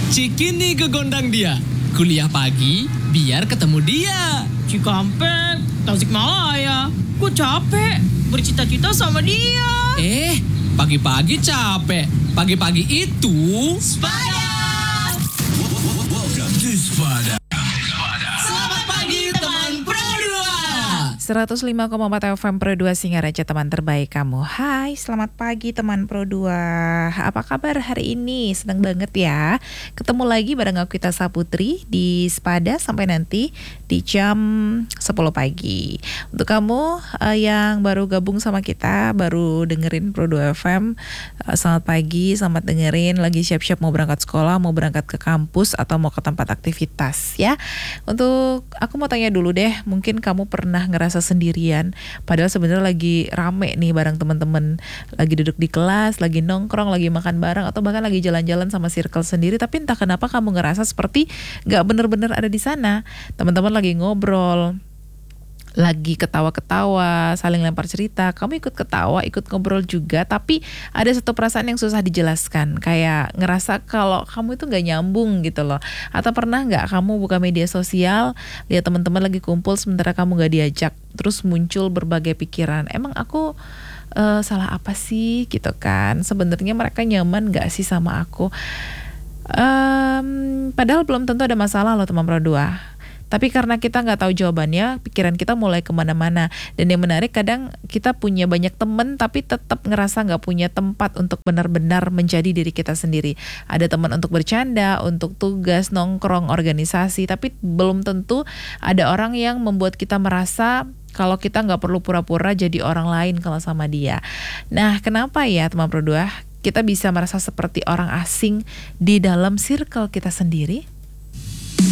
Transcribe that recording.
Cikini gegondang dia. Kuliah pagi biar ketemu dia. Cikampek, Tasikmalaya. Gue capek bercita-cita sama dia. Pagi-pagi capek. Pagi-pagi itu Spada. Welcome to Spada. Selamat pagi teman Pro 2. 105,4 FM Pro 2 Singaraja, teman terbaik kamu. Hai, selamat pagi teman Pro 2. Apa kabar hari ini? Senang banget ya ketemu lagi bareng aku Ita Saputri di Spada sampai nanti di jam 10 pagi. Untuk kamu yang baru gabung sama kita, baru dengerin Pro 2 FM, selamat pagi, selamat dengerin. Lagi siap-siap mau berangkat sekolah, mau berangkat ke kampus atau mau ke tempat aktivitas ya. Untuk aku mau tanya dulu deh, mungkin kamu pernah ngerasa sendirian padahal sebenarnya lagi rame nih bareng teman-teman, lagi duduk di kelas, lagi nongkrong, lagi makan bareng, atau bahkan lagi jalan-jalan sama circle sendiri, tapi entah kenapa kamu ngerasa seperti gak bener-bener ada di sana. Teman-teman lagi ngobrol, lagi ketawa-ketawa, saling lempar cerita, kamu ikut ketawa, ikut ngobrol juga, tapi ada satu perasaan yang susah dijelaskan, kayak ngerasa kalau kamu itu gak nyambung gitu loh. Atau pernah gak kamu buka media sosial, lihat teman-teman lagi kumpul sementara kamu gak diajak, terus muncul berbagai pikiran, emang aku salah apa sih gitu kan, sebenarnya mereka nyaman gak sih sama aku? Padahal belum tentu ada masalah loh teman Pro 2. Tapi karena kita nggak tahu jawabannya, pikiran kita mulai kemana-mana. Dan yang menarik, kadang kita punya banyak teman, tapi tetap ngerasa nggak punya tempat untuk benar-benar menjadi diri kita sendiri. Ada teman untuk bercanda, untuk tugas, nongkrong, organisasi, tapi belum tentu ada orang yang membuat kita merasa kalau kita nggak perlu pura-pura jadi orang lain kalau sama dia. Nah, kenapa ya teman Pro 2? Kita bisa merasa seperti orang asing di dalam circle kita sendiri?